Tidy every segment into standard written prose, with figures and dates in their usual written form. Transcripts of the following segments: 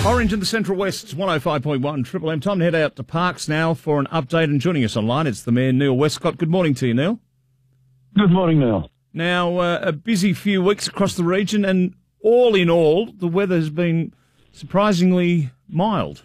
Orange in the Central West, it's 105.1 Triple M. Time to head out to Parks now for an update, and joining us online, it's the Mayor, Neil Westcott. Good morning to you, Neil. Good morning, Neil. Now, a busy few weeks across the region, and all in all, the weather has been surprisingly mild.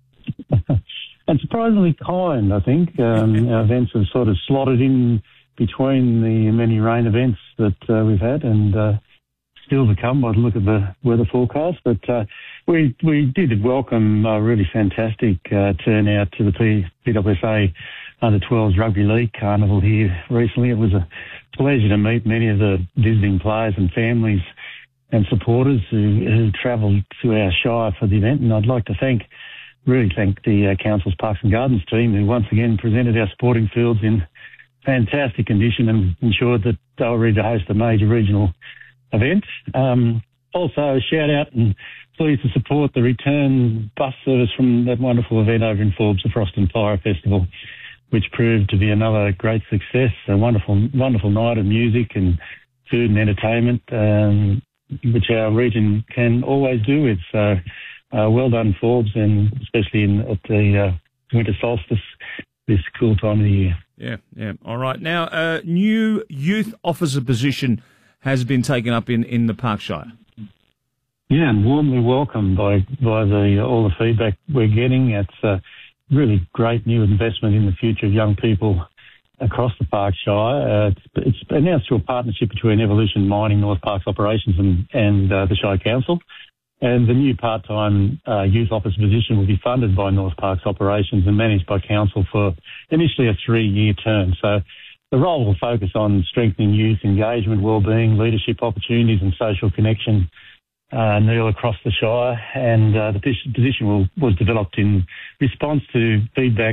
And surprisingly kind, I think. Our events have sort of slotted in between the many rain events that we've had, and still to come by the look of the weather forecast. But we did welcome a really fantastic turnout to the PWSA Under-12s Rugby League Carnival here recently. It was a pleasure to meet many of the visiting players and families and supporters who travelled to our shire for the event. And I'd like to really thank the Council's Parks and Gardens team, who once again presented our sporting fields in fantastic condition and ensured that they were ready to host a major regional event. Also, a shout out and pleased to support the return bus service from that wonderful event over in Forbes, the Frost and Fire Festival, which proved to be another great success, a wonderful night of music and food and entertainment, which our region can always do with. So well done, Forbes, and especially at the winter solstice, this cool time of the year. Yeah. All right. Now, a new youth officer position has been taken up in the Park Shire. Yeah, and warmly welcomed by all the feedback we're getting. It's a really great new investment in the future of young people across the Park Shire. It's announced through a partnership between Evolution Mining, North Parks Operations and the Shire Council. And the new part-time youth officer position will be funded by North Parks Operations and managed by Council for initially a 3-year term. So the role will focus on strengthening youth engagement, wellbeing, leadership opportunities and social connection, Neil, across the Shire. And the position was developed in response to feedback